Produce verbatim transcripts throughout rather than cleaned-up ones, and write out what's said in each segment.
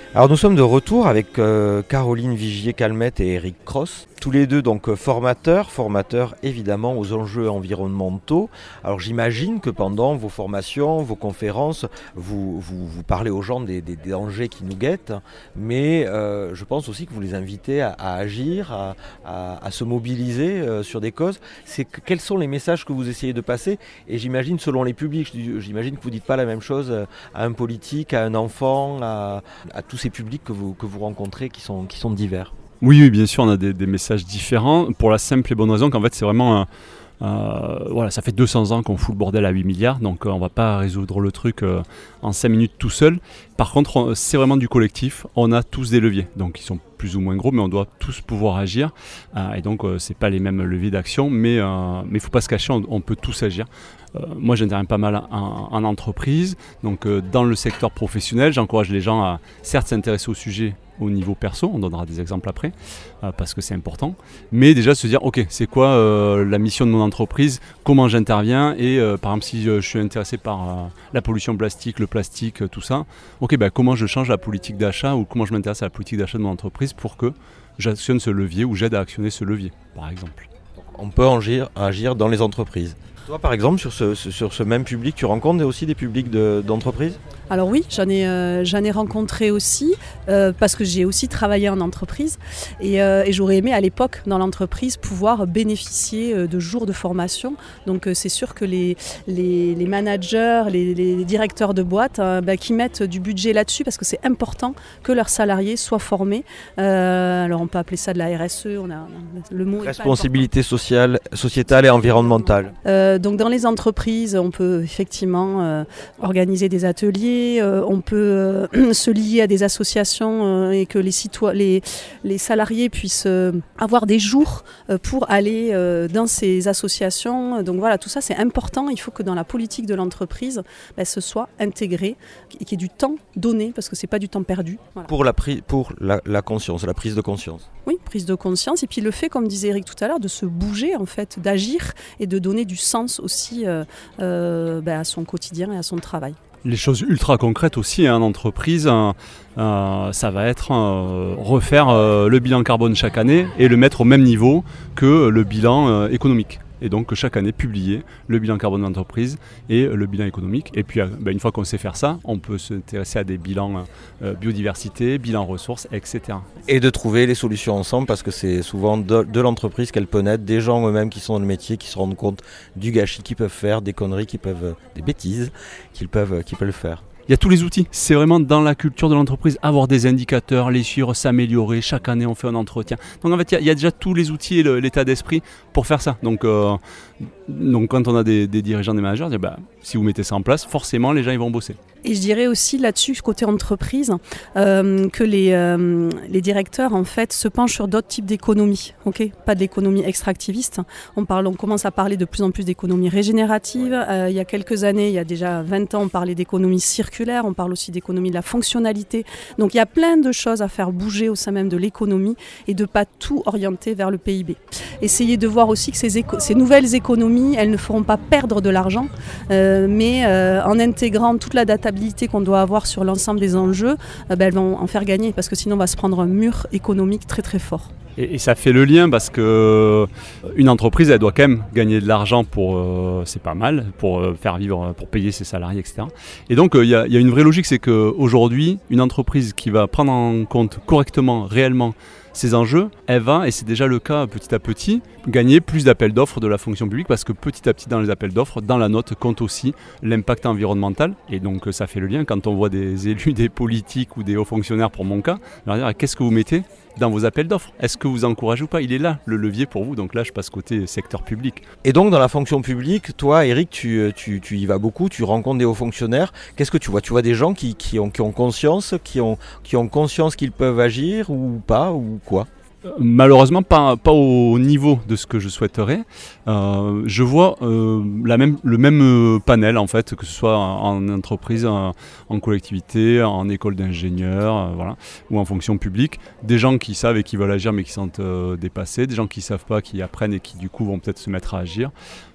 Alors nous sommes de retour avec euh, Caroline Vigier-Calmette et Eric Cross, tous les deux donc formateurs, formateurs évidemment aux enjeux environnementaux. Alors j'imagine que pendant vos formations, vos conférences, vous, vous, vous parlez aux gens des, des, des dangers qui nous guettent, mais euh, je pense aussi que vous les invitez à, à agir, à, à, à se mobiliser euh, sur des causes. C'est que, quels sont les messages que vous essayez de passer? Et j'imagine selon les publics, j'imagine que vous ne dites pas la même chose à un politique, à un enfant, à, à tous ces publics que vous, que vous rencontrez qui sont, qui sont divers. Oui, oui, bien sûr, on a des, des messages différents pour la simple et bonne raison qu'en fait, c'est vraiment un, euh, voilà, ça fait deux cents ans qu'on fout le bordel à huit milliards, donc euh, on ne va pas résoudre le truc euh, en cinq minutes tout seul. Par contre, on, c'est vraiment du collectif, on a tous des leviers, donc ils sont plus ou moins gros, mais on doit tous pouvoir agir, euh, et donc euh, c'est pas les mêmes leviers d'action, mais euh, mais il ne faut pas se cacher, on, on peut tous agir. Euh, moi, j'interviens pas mal en, en entreprise, donc euh, dans le secteur professionnel, j'encourage les gens à certes s'intéresser au sujet au niveau perso, on donnera des exemples après, euh, parce que c'est important, mais déjà se dire, ok, c'est quoi euh, la mission de mon entreprise, comment j'interviens, et euh, par exemple, si euh, je suis intéressé par euh, la pollution plastique, le plastique, euh, tout ça, ok, ben, comment je change la politique d'achat, ou comment je m'intéresse à la politique d'achat de mon entreprise pour que j'actionne ce levier, ou j'aide à actionner ce levier, par exemple. On peut agir, agir dans les entreprises. Toi, par exemple, sur ce, sur ce même public, tu rencontres aussi des publics de, d'entreprise ? Alors oui, j'en ai, euh, j'en ai rencontré aussi, euh, parce que j'ai aussi travaillé en entreprise. Et, euh, et j'aurais aimé à l'époque, dans l'entreprise, pouvoir bénéficier de jours de formation. Donc euh, c'est sûr que les, les, les managers, les, les directeurs de boîte, euh, bah, qui mettent du budget là-dessus, parce que c'est important que leurs salariés soient formés. Euh, alors on peut appeler ça de la R S E, on a, le mot responsabilité sociale, sociétale et environnementale. Euh, donc dans les entreprises, on peut effectivement euh, organiser des ateliers. Euh, on peut euh, se lier à des associations euh, et que les, citoy- les, les salariés puissent euh, avoir des jours euh, pour aller euh, dans ces associations. Donc voilà, tout ça c'est important. Il faut que dans la politique de l'entreprise, ben, ce soit intégré et qu'il y ait du temps donné, parce que c'est pas du temps perdu. Voilà. Pour, la, pri- pour la, la conscience, la prise de conscience. Oui, prise de conscience. Et puis le fait, comme disait Eric tout à l'heure, de se bouger en fait, d'agir et de donner du sens aussi euh, euh, ben, à son quotidien et à son travail. Les choses ultra concrètes aussi hein, en entreprise, euh, euh, ça va être euh, refaire euh, le bilan carbone chaque année et le mettre au même niveau que le bilan euh, économique. Et donc chaque année publier le bilan carbone de l'entreprise et le bilan économique. Et puis ben, une fois qu'on sait faire ça, on peut s'intéresser à des bilans euh, biodiversité, bilan ressources, et cetera. Et de trouver les solutions ensemble, parce que c'est souvent de, de l'entreprise qu'elle peut naître, des gens eux-mêmes qui sont dans le métier, qui se rendent compte du gâchis qu'ils peuvent faire, des conneries qu'ils peuvent, des bêtises qu'ils peuvent, qu'ils peuvent faire. Il y a tous les outils, c'est vraiment dans la culture de l'entreprise, avoir des indicateurs, les suivre, s'améliorer, chaque année on fait un entretien. Donc en fait il y a, il y a déjà tous les outils et le, l'état d'esprit pour faire ça. Donc, euh, donc quand on a des, des dirigeants, des managers, dire, bah, si vous mettez ça en place, forcément les gens ils vont bosser. Et je dirais aussi là-dessus, côté entreprise, euh, que les, euh, les directeurs en fait se penchent sur d'autres types d'économies, okay, pas de l'économie extractiviste. On, parle, on commence à parler de plus en plus d'économie régénérative. Euh, il y a quelques années, il y a déjà vingt ans, on parlait d'économie circulaire, on parle aussi d'économie de la fonctionnalité. Donc il y a plein de choses à faire bouger au sein même de l'économie et de ne pas tout orienter vers le P I B. Essayez de voir aussi que ces, éco- ces nouvelles économies, elles ne feront pas perdre de l'argent, euh, mais euh, en intégrant toute la data qu'on doit avoir sur l'ensemble des enjeux, euh, ben elles vont en faire gagner, parce que sinon on va se prendre un mur économique très très fort. Et, et ça fait le lien parce que une entreprise elle doit quand même gagner de l'argent pour euh, c'est pas mal pour euh, faire vivre, pour payer ses salariés, et cetera. Et donc il euh, y, y a une vraie logique, c'est qu'aujourd'hui une entreprise qui va prendre en compte correctement, réellement ces enjeux, elle va, et c'est déjà le cas petit à petit, gagner plus d'appels d'offres de la fonction publique, parce que petit à petit dans les appels d'offres, dans la note compte aussi l'impact environnemental. Et donc ça fait le lien quand on voit des élus, des politiques ou des hauts fonctionnaires pour mon cas, leur dire qu'est-ce que vous mettez dans vos appels d'offres? Est-ce que vous encouragez ou pas? Il est là, le levier pour vous. Donc là, je passe côté secteur public. Et donc, dans la fonction publique, toi, Eric, tu, tu, tu y vas beaucoup, tu rencontres des hauts fonctionnaires. Qu'est-ce que tu vois? Tu vois des gens qui, qui, ont, qui ont conscience, qui ont, qui ont conscience qu'ils peuvent agir ou pas, ou quoi? Malheureusement, pas, pas au niveau de ce que je souhaiterais. Euh, je vois euh, la même, le même euh, panel, en fait, que ce soit en, en entreprise, en, en collectivité, en école d'ingénieurs, euh, voilà, ou en fonction publique. Des gens qui savent et qui veulent agir mais qui se sentent euh, dépassés, des gens qui ne savent pas, qui apprennent et qui du coup vont peut-être se mettre à agir.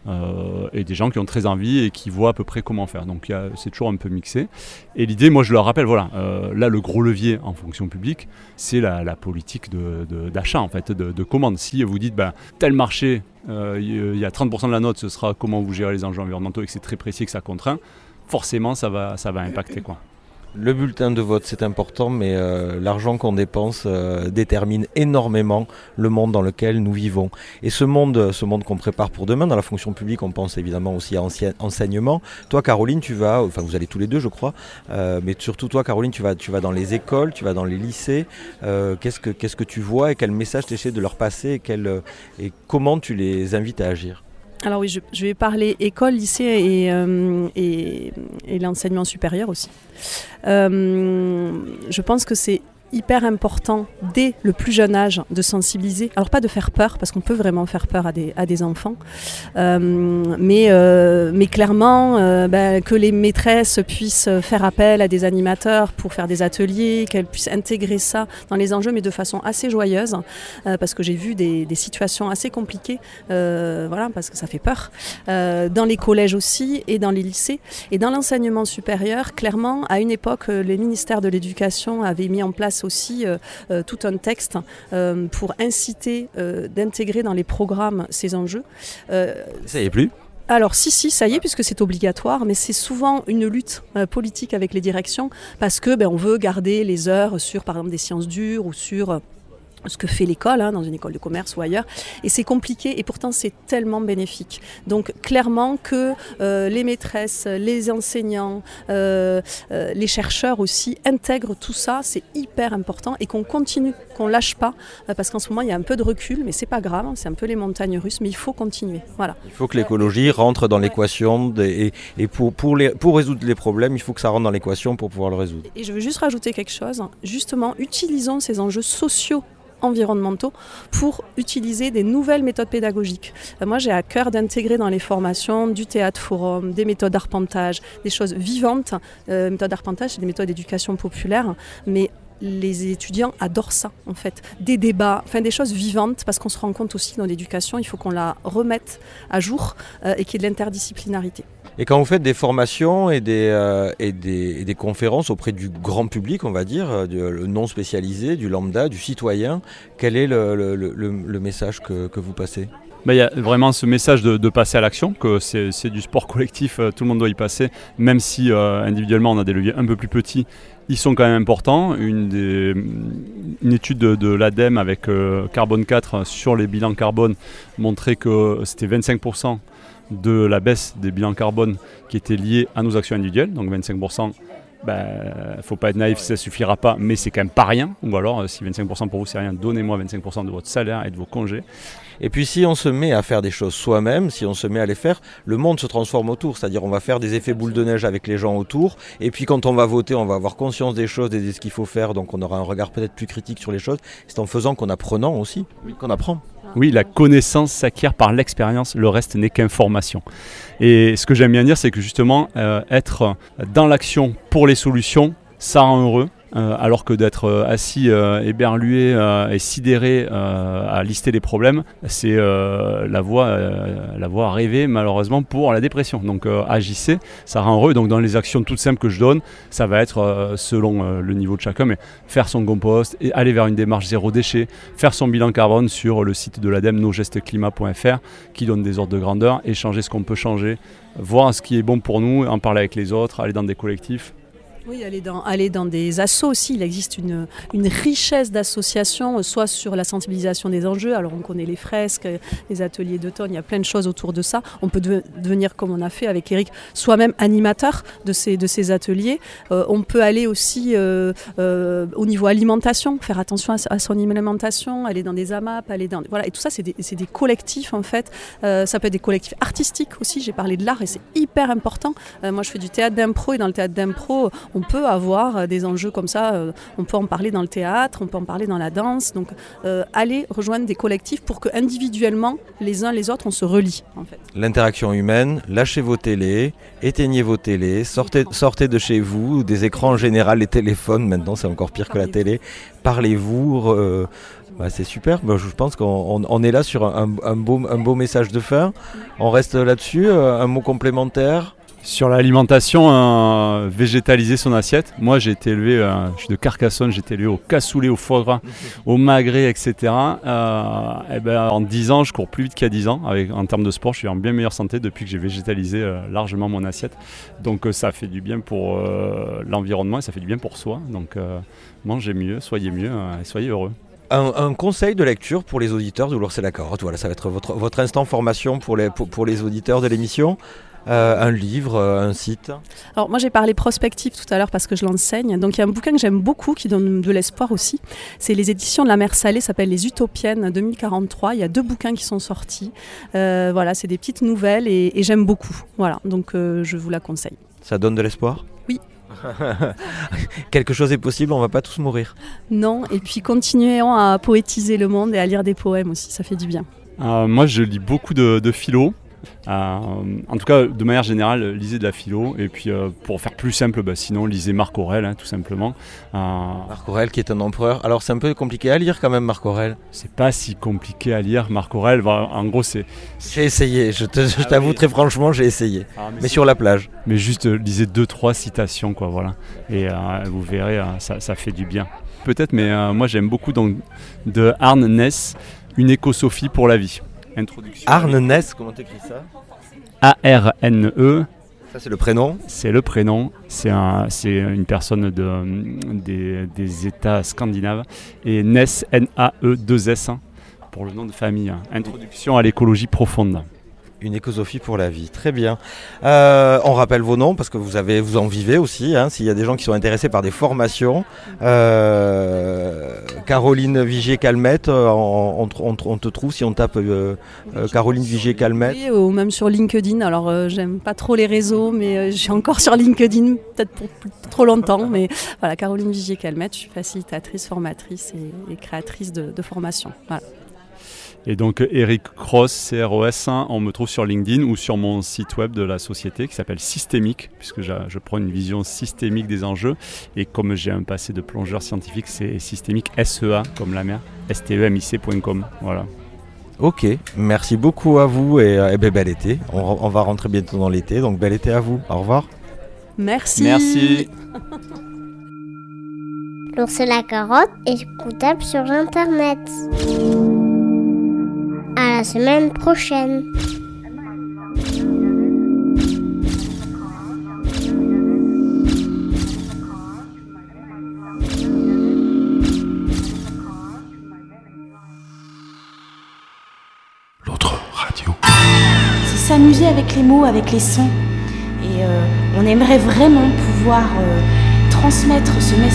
euh, et des gens qui ont très envie et qui voient à peu près comment faire. Donc y a, c'est toujours un peu mixé. Et l'idée, moi je leur rappelle, voilà, euh, là le gros levier en fonction publique, c'est la, la politique de, de, d'achat, en fait, de, de commande. Si vous dites, ben, tel marché, il euh, y a trente pour cent de la note, ce sera comment vous gérez les enjeux environnementaux et que c'est très précis et que ça contraint, forcément ça va, ça va impacter, quoi. Le bulletin de vote, c'est important, mais euh, l'argent qu'on dépense euh, détermine énormément le monde dans lequel nous vivons. Et ce monde, ce monde qu'on prépare pour demain, dans la fonction publique, on pense évidemment aussi à ancien, enseignement. Toi, Caroline, tu vas, enfin vous allez tous les deux, je crois, euh, mais surtout toi, Caroline, tu vas, tu vas dans les écoles, tu vas dans les lycées. Euh, qu'est-ce que, qu'est-ce que tu vois et quel message tu essaies de leur passer et, quel, et comment tu les invites à agir ? Alors oui, je, je vais parler école, lycée et, euh, et, et l'enseignement supérieur aussi. Euh, je pense que c'est hyper important dès le plus jeune âge de sensibiliser, alors pas de faire peur parce qu'on peut vraiment faire peur à des, à des enfants, euh, mais, euh, mais clairement euh, ben, que les maîtresses puissent faire appel à des animateurs pour faire des ateliers, qu'elles puissent intégrer ça dans les enjeux mais de façon assez joyeuse euh, parce que j'ai vu des, des situations assez compliquées, euh, voilà, parce que ça fait peur, euh, dans les collèges aussi et dans les lycées et dans l'enseignement supérieur. Clairement, à une époque, les ministères de l'éducation avaient mis en place aussi euh, euh, tout un texte euh, pour inciter euh, d'intégrer dans les programmes ces enjeux. Euh, ça y est plus. Alors si, si, ça y est, puisque c'est obligatoire, mais c'est souvent une lutte euh, politique avec les directions parce que ben, on veut garder les heures sur, par exemple, des sciences dures ou sur... Euh, ce que fait l'école, hein, dans une école de commerce ou ailleurs, et c'est compliqué et pourtant c'est tellement bénéfique. Donc clairement que euh, les maîtresses, les enseignants, euh, euh, les chercheurs aussi intègrent tout ça, c'est hyper important et qu'on continue, qu'on lâche pas, euh, parce qu'en ce moment il y a un peu de recul, mais c'est pas grave, hein, c'est un peu les montagnes russes, mais il faut continuer. Voilà. Il faut que l'écologie rentre dans l'équation de, et, et pour, pour, les, pour résoudre les problèmes, il faut que ça rentre dans l'équation pour pouvoir le résoudre. Et je veux juste rajouter quelque chose, justement, utilisons ces enjeux sociaux environnementaux pour utiliser des nouvelles méthodes pédagogiques. Euh, moi, j'ai à cœur d'intégrer dans les formations du théâtre forum, des méthodes d'arpentage, des choses vivantes. Euh, méthodes d'arpentage, c'est des méthodes d'éducation populaire, mais les étudiants adorent ça, en fait. Des débats, enfin des choses vivantes, parce qu'on se rend compte aussi dans l'éducation, il faut qu'on la remette à jour euh, et qu'il y ait de l'interdisciplinarité. Et quand vous faites des formations et des, euh, et des, et des conférences auprès du grand public, on va dire, euh, du, le non spécialisé, du lambda, du citoyen, quel est le, le, le, le message que, que vous passez ? Ben, y a vraiment ce message de, de passer à l'action, que c'est, c'est du sport collectif, euh, tout le monde doit y passer, même si euh, individuellement on a des leviers un peu plus petits, ils sont quand même importants. Une, des, une étude de, de l'ADEME avec euh, Carbone quatre sur les bilans carbone montrait que c'était vingt-cinq pour cent de la baisse des bilans carbone qui étaient liés à nos actions individuelles, donc vingt-cinq pour cent. Ben, faut pas être naïf, ça suffira pas, mais c'est quand même pas rien. Ou alors, si vingt-cinq pour cent pour vous c'est rien, donnez-moi vingt-cinq pour cent de votre salaire et de vos congés. Et puis si on se met à faire des choses soi-même, si on se met à les faire, le monde se transforme autour. C'est-à-dire on va faire des effets boule de neige avec les gens autour. Et puis quand on va voter, on va avoir conscience des choses et de ce qu'il faut faire. Donc on aura un regard peut-être plus critique sur les choses. C'est en faisant qu'en apprenant aussi, oui, qu'on apprend. Oui, la connaissance s'acquiert par l'expérience, le reste n'est qu'information. Et ce que j'aime bien dire, c'est que justement, euh, être dans l'action pour les solutions, ça rend heureux. Euh, alors que d'être euh, assis, euh, éberlué euh, et sidéré euh, à lister les problèmes, c'est euh, la voie, euh, la voie à rêver malheureusement pour la dépression. Donc euh, agissez, ça rend heureux. Donc dans les actions toutes simples que je donne, ça va être euh, selon euh, le niveau de chacun, mais faire son compost, et aller vers une démarche zéro déchet, faire son bilan carbone sur le site de l'ADEME nos gestes climat point f r qui donne des ordres de grandeur, et changer ce qu'on peut changer, voir ce qui est bon pour nous, en parler avec les autres, aller dans des collectifs. Oui, aller dans, aller dans des assos aussi. Il existe une, une richesse d'associations, soit sur la sensibilisation des enjeux. Alors on connaît les fresques, les ateliers d'automne, il y a plein de choses autour de ça. On peut de, devenir, comme on a fait avec Eric, soi-même animateur de ces, de ces ateliers. Euh, on peut aller aussi euh, euh, au niveau alimentation, faire attention à, à son alimentation, aller dans des A M A P, aller dans... Voilà. Et tout ça, c'est des, c'est des collectifs en fait. Euh, ça peut être des collectifs artistiques aussi. J'ai parlé de l'art et c'est hyper important. Euh, moi, je fais du théâtre d'impro et dans le théâtre d'impro, on peut avoir des enjeux comme ça, euh, on peut en parler dans le théâtre, on peut en parler dans la danse, donc euh, aller rejoindre des collectifs pour que individuellement, les uns les autres, on se relie en fait. L'interaction humaine, lâchez vos télés, éteignez vos télés, sortez, sortez de chez vous, des écrans en général, les téléphones, maintenant c'est encore pire que la télé, parlez-vous, euh, bah c'est super, bah, je pense qu'on on, on est là sur un, un, beau, un beau message de fin, on reste là-dessus, euh, un mot complémentaire. Sur l'alimentation, euh, végétaliser son assiette. Moi, j'ai été élevé, euh, je suis de Carcassonne, j'ai été élevé au cassoulet, au foie gras, au magret, et cetera. Euh, et ben, en dix ans, je cours plus vite qu'il y a dix ans. Avec, en termes de sport, je suis en bien meilleure santé depuis que j'ai végétalisé euh, largement mon assiette. Donc, euh, ça fait du bien pour euh, l'environnement et ça fait du bien pour soi. Donc, euh, mangez mieux, soyez mieux euh, et soyez heureux. Un, un conseil de lecture pour les auditeurs de L'Ours et la Carotte. Voilà, ça va être votre, votre instant formation pour les, pour, pour les auditeurs de l'émission. Euh, un livre, euh, un site. Alors moi j'ai parlé prospective tout à l'heure parce que je l'enseigne. Donc il y a un bouquin que j'aime beaucoup qui donne de l'espoir aussi. C'est les éditions de la Mer Salée, ça s'appelle Les Utopiennes deux mille quarante-trois. Il y a deux bouquins qui sont sortis. Euh, voilà, c'est des petites nouvelles et, et j'aime beaucoup. Voilà, donc euh, je vous la conseille. Ça donne de l'espoir ? Oui. Quelque chose est possible, on ne va pas tous mourir. Non, et puis continuons à poétiser le monde et à lire des poèmes aussi, ça fait du bien. Euh, moi je lis beaucoup de, de philo. Euh, en tout cas, de manière générale, lisez de la philo. Et puis, euh, pour faire plus simple, bah, sinon, lisez Marc Aurèle, hein, tout simplement. Euh, Marc Aurèle qui est un empereur. Alors, c'est un peu compliqué à lire quand même, Marc Aurèle. C'est pas si compliqué à lire, Marc Aurèle. En gros, c'est... J'ai essayé, je, te, je ah t'avoue oui. très franchement, j'ai essayé. Ah, mais mais sur la plage. Mais juste, euh, lisez deux, trois citations, quoi, voilà. Et euh, vous verrez, euh, ça, ça fait du bien. Peut-être, mais euh, moi, j'aime beaucoup donc, de Arne Ness, Une écosophie pour la vie. Introduction. Arne Ness, comment t'écris ça ? A R N E. Ça, c'est le prénom ? C'est le prénom. C'est, un, c'est une personne de, des, des États scandinaves. Et Ness, N A E deux S, pour le nom de famille. Introduction à l'écologie profonde. Une écosophie pour la vie, très bien. Euh, on rappelle vos noms parce que vous, avez, vous en vivez aussi, hein, s'il y a des gens qui sont intéressés par des formations. Euh, Caroline Vigier-Calmette, on, on, on, on te trouve si on tape euh, euh, Caroline Vigier-Calmette. Oui, ou même sur LinkedIn, alors euh, j'aime pas trop les réseaux, mais euh, je suis encore sur LinkedIn, peut-être pour, pour trop longtemps, mais voilà, Caroline Vigier-Calmette, je suis facilitatrice, formatrice et, et créatrice de, de formation. Voilà. Et donc Eric Cross, C R O S, on me trouve sur LinkedIn ou sur mon site web de la société qui s'appelle Systémique, puisque je, je prends une vision systémique des enjeux. Et comme j'ai un passé de plongeur scientifique, c'est Systémique, S E A, comme la mer, S T E M I C point com. Voilà. Ok, merci beaucoup à vous et, et ben, bel été. On, on va rentrer bientôt dans l'été, donc bel été à vous. Au revoir. Merci. Merci. L'Ours et la Carotte est écoutable sur Internet. À la semaine prochaine. L'autre radio. C'est s'amuser avec les mots, avec les sons. Et euh, on aimerait vraiment pouvoir euh, transmettre ce message.